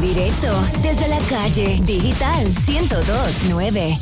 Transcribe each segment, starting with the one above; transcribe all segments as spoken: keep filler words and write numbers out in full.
directo desde la calle Digital ciento dos punto nueve.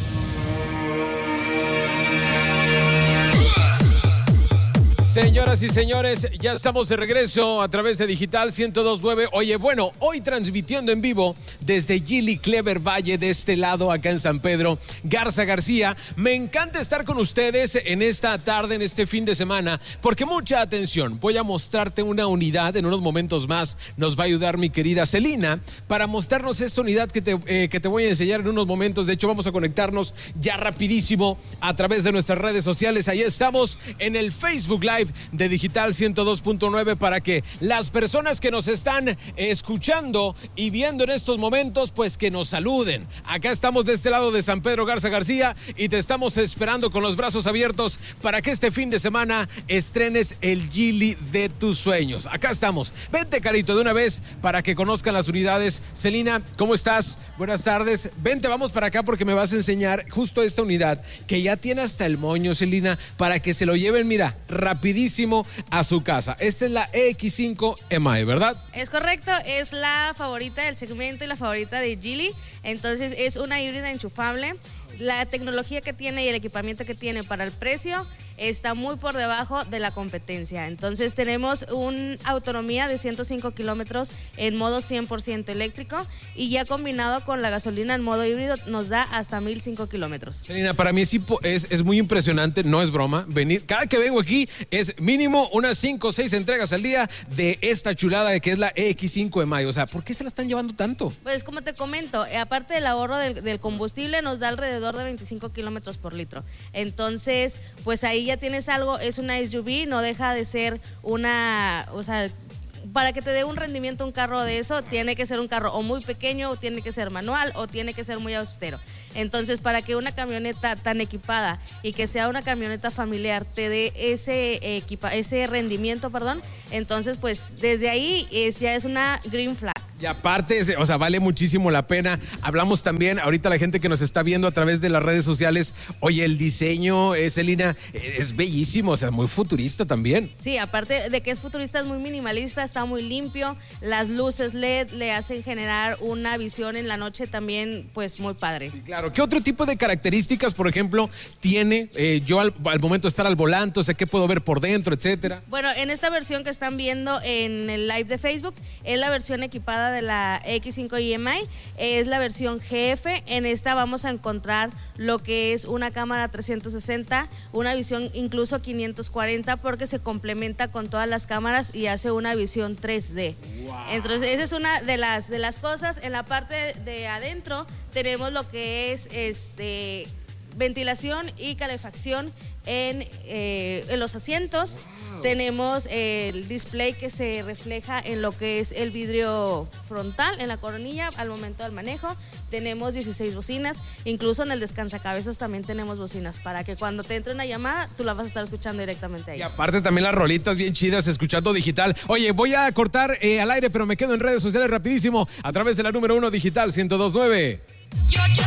Señoras y señores, ya estamos de regreso a través de Digital ciento dos punto nueve. Oye, bueno, hoy transmitiendo en vivo desde Gili Clever Valle, de este lado, acá en San Pedro Garza García. Me encanta estar con ustedes en esta tarde, en este fin de semana, porque mucha atención. Voy a mostrarte una unidad, en unos momentos más nos va a ayudar mi querida Celina para mostrarnos esta unidad que te, eh, que te voy a enseñar en unos momentos. De hecho, vamos a conectarnos ya rapidísimo a través de nuestras redes sociales. Ahí estamos en el Facebook Live de Digital ciento dos punto nueve para que las personas que nos están escuchando y viendo en estos momentos, pues que nos saluden. Acá estamos de este lado de San Pedro Garza García y te estamos esperando con los brazos abiertos para que este fin de semana estrenes el Gili de tus sueños. Acá estamos. Vente, carito, de una vez para que conozcan las unidades. Celina, ¿cómo estás? Buenas tardes. Vente, vamos para acá porque me vas a enseñar justo esta unidad que ya tiene hasta el moño, Celina, para que se lo lleven, mira, rapidísimo a su casa. Esta es la E X cinco M I, ¿verdad? Es correcto, es la favorita del segmento y la favorita de Gili. Entonces es una híbrida enchufable. La tecnología que tiene y el equipamiento que tiene para el precio está muy por debajo de la competencia. Entonces tenemos una autonomía de ciento cinco kilómetros en modo cien por ciento eléctrico y ya combinado con la gasolina en modo híbrido nos da hasta mil cinco kilómetros. Celina, para mí sí es, es muy impresionante, no es broma, venir, cada que vengo aquí es mínimo unas cinco o seis entregas al día de esta chulada que es la E X cinco M I. O sea, ¿por qué se la están llevando tanto? Pues como te comento, aparte del ahorro del, del combustible nos da alrededor de veinticinco kilómetros por litro. Entonces, pues ahí ya tienes algo, es una S U V, no deja de ser una, o sea, para que te dé un rendimiento un carro de eso, tiene que ser un carro o muy pequeño, o tiene que ser manual, o tiene que ser muy austero. Entonces, para que una camioneta tan equipada y que sea una camioneta familiar te dé ese equipa, ese rendimiento, perdón, entonces pues desde ahí es, ya es una green flag. Y aparte, o sea, vale muchísimo la pena. Hablamos también, ahorita la gente que nos está viendo a través de las redes sociales, oye, el diseño, eh, Celina, es bellísimo, o sea, muy futurista también. Sí, aparte de que es futurista, es muy minimalista, está muy limpio, las luces L E D le hacen generar una visión en la noche también, pues, muy padre. Sí, claro. ¿Qué otro tipo de características, por ejemplo, tiene eh, yo al, al momento de estar al volante? O sea, ¿qué puedo ver por dentro, etcétera? Bueno, en esta versión que están viendo en el live de Facebook, es la versión equipada de la E X cinco M I, es la versión G F. En esta vamos a encontrar lo que es una cámara trescientos sesenta, una visión incluso quinientos cuarenta, porque se complementa con todas las cámaras y hace una visión tres D. Wow. Entonces esa es una de las, de las cosas. En la parte de adentro tenemos lo que es este ventilación y calefacción en, eh, en los asientos. Wow. Tenemos el display que se refleja en lo que es el vidrio frontal, en la coronilla al momento del manejo. Tenemos dieciséis bocinas, incluso en el descansacabezas también tenemos bocinas para que cuando te entre una llamada tú la vas a estar escuchando directamente ahí. Y aparte también las rolitas bien chidas escuchando digital. Oye, voy a cortar eh, al aire, pero me quedo en redes sociales rapidísimo a través de la número uno Digital ciento dos punto nueve.